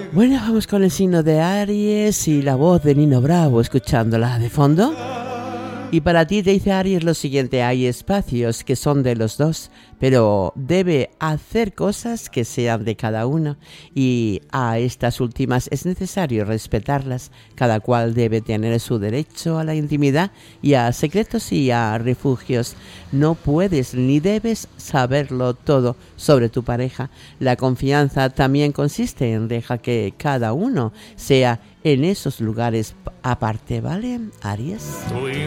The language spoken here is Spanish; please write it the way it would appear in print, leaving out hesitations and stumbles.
Bueno, vamos con el signo de Aries y la voz de Nino Bravo, escuchándola de fondo. Y para ti te dice Aries lo siguiente: hay espacios que son de los dos, pero debe hacer cosas que sean de cada uno, y a estas últimas es necesario respetarlas. Cada cual debe tener su derecho a la intimidad y a secretos y a refugios. No puedes ni debes saberlo todo sobre tu pareja. La confianza también consiste en dejar que cada uno sea en esos lugares aparte, ¿vale, Aries?